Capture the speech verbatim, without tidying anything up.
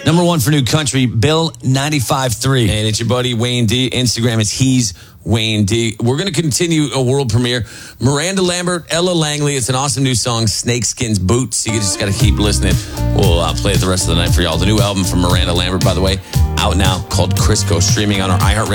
Number one for new country, Bill ninety-five three. And it's your buddy Wayne D. Instagram is he's Wayne D. We're going to continue a world premiere. Miranda Lambert, Ella Langley. It's an awesome new song, Snakeskin's Boots. You just got to keep listening. We'll uh, play it the rest of the night for y'all. The new album from Miranda Lambert, by the way, out now, called Crisco, streaming on our iHeartRadio